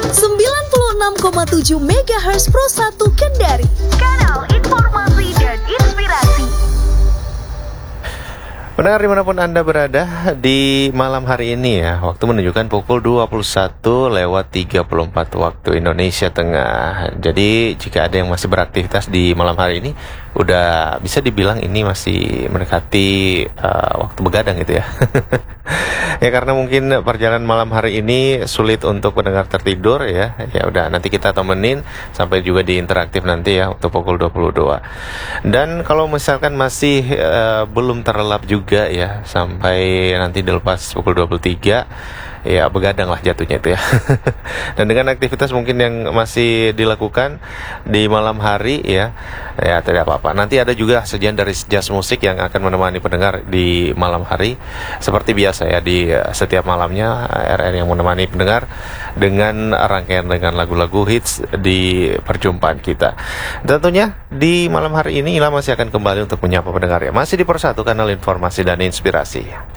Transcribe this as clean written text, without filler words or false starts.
96,7 MHz Pro 1 Kendari. Kanal informasi dan inspirasi. Pendengar dimanapun Anda berada di malam hari ini ya, waktu menunjukkan pukul 21:34 waktu Indonesia Tengah. Jadi jika ada yang masih beraktivitas di malam hari ini, udah bisa dibilang ini masih mendekati waktu begadang gitu ya. Ya karena mungkin perjalanan malam hari ini sulit untuk pendengar tertidur ya. Ya udah nanti kita temenin sampai juga di interaktif nanti ya waktu pukul 22. Dan kalau misalkan masih belum terlelap juga ya sampai nanti dilepas pukul 23, ya begadang lah jatuhnya itu ya. Dan dengan aktivitas mungkin yang masih dilakukan di malam hari ya tidak apa-apa. Nanti ada juga sajian dari Jazz Musik yang akan menemani pendengar di malam hari seperti biasa ya, di setiap malamnya RR yang menemani pendengar dengan rangkaian dengan lagu-lagu hits di perjumpaan kita. Tentunya di malam hari ini Ila masih akan kembali untuk menyapa pendengar ya, masih di Persatu Kanal Informasi dan Inspirasi.